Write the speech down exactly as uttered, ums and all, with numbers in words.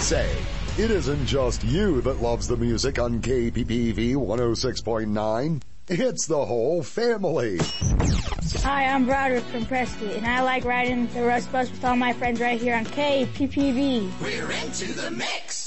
say, it isn't just you that loves the music on K P P V one oh six point nine. It's the whole family. Hi, I'm Broderick from Prescott, and I like riding the Rust Bus with all my friends right here on K P P V. We're into the mix.